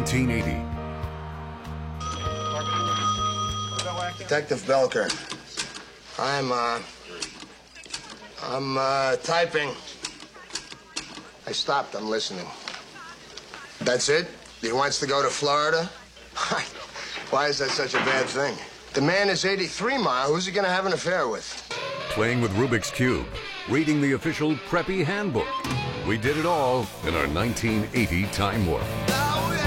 1980. Detective Belker. I'm typing. I stopped. I'm listening. That's it? He wants to go to Florida? Why is that such a bad thing? The man is 83 Mile. Who's he going to have an affair with? Playing with Rubik's Cube. Reading the official Preppy Handbook. We did it all in our 1980 Time Warp.